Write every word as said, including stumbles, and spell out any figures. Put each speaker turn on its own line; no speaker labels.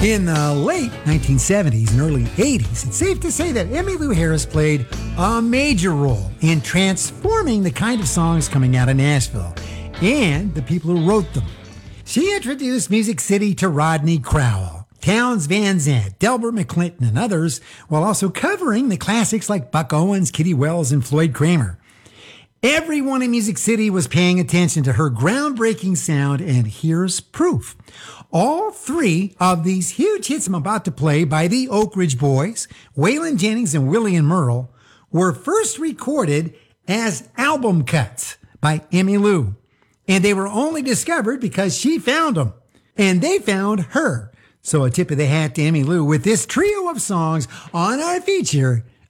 In the late nineteen seventies and early eighties, it's safe to say that Emmylou Harris played a major role in transforming the kind of songs coming out of Nashville and the people who wrote them. She introduced Music City to Rodney Crowell, Townes Van Zandt, Delbert McClinton, and others, while also covering the classics like Buck Owens, Kitty Wells, and Floyd Cramer. Everyone in Music City was paying attention to her groundbreaking sound, and here's proof. All three of these huge hits I'm about to play by the Oak Ridge Boys, Waylon Jennings and Willie and Merle, were first recorded as album cuts by Emmylou. And they were only discovered because she found them. And they found her. So a tip of the hat to Emmylou with this trio of songs on our feature,